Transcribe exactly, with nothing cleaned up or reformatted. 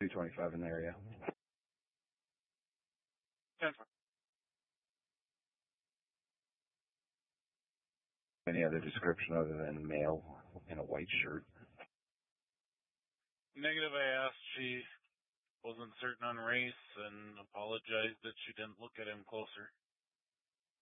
two twenty-five in the area. ten four. Any other description other than male in a white shirt? Negative. I asked. She wasn't certain on race and apologized that she didn't look at him closer.